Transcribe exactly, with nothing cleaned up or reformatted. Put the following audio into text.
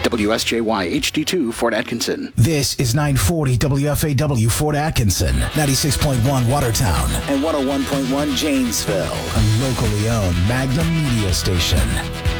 W S J Y H D two Fort Atkinson. This is nine forty W F A W Fort Atkinson, ninety-six point one Watertown, and one oh one point one Janesville, a locally owned Magnum media station.